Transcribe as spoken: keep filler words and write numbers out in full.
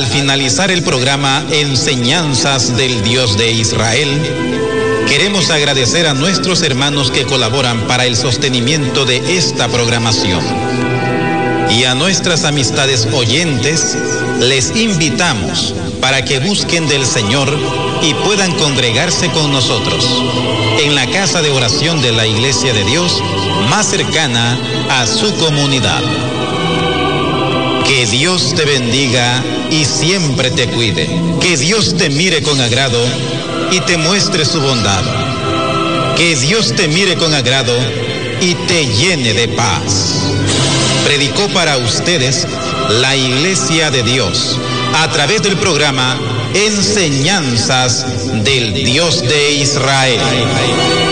finalizar el programa Enseñanzas del Dios de Israel, queremos agradecer a nuestros hermanos que colaboran para el sostenimiento de esta programación. Y a nuestras amistades oyentes, les invitamos para que busquen del Señor y puedan congregarse con nosotros en la casa de oración de la Iglesia de Dios más cercana a su comunidad. Que Dios te bendiga y siempre te cuide. Que Dios te mire con agrado y te muestre su bondad. Que Dios te mire con agrado y te llene de paz. Predicó para ustedes la Iglesia de Dios a través del programa Enseñanzas del Dios de Israel.